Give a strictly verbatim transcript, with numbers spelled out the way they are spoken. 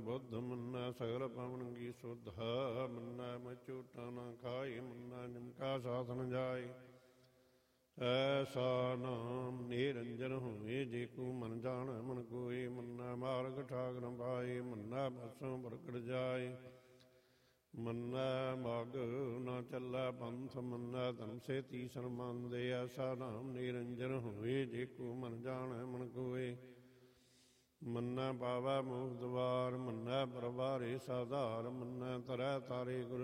ਬੁੱਧ ਮੰਨਾ ਸਗਲ ਪਵਨ ਕੀ ਸੁਧ ਮੰਨਾ ਮੈਂ ਝੂਠਾ ਨਾ ਖਾਏ ਮੰਨਾ ਨਿਮਕਾ ਸਾਧਨ ਜਾਏ ਐਸਾ ਨਾਮ ਨਿਰੰਜਨ ਹੋਏ ਜੇ ਕੋ ਮਨ ਜਾਣ ਮਨ ਕੋਏ ਮੰਨਾ ਮਾਰਗ ਠਾਕ ਨ ਪਾਏ ਮੰਨਾ ਬਸੋਂ ਪ੍ਰਗਟ ਜਾਏ ਮੰਨਾ ਮਗ ਨਾ ਚੱਲਾ ਪੰਥ ਮੰਨਾ ਧਰਮ ਸੇ ਤੀਸਰ ਮੰਨਦੇ ਐਸਾ ਨਾਮ ਨਿਰੰਜਨ ਹੋਏ ਜੇ ਕੋ ਮਨ ਜਾਣ ਮਨ ਕੋਏ ਮੰਨਾ ਪਾਵਾ ਮੋਹ ਦਵਾਰ ਮੰਨਾ ਪਰਵਾਰੇ ਸਾਧਾਰ ਮੰਨਾ ਤਰੈ ਤਾਰੇ ਗੁਰ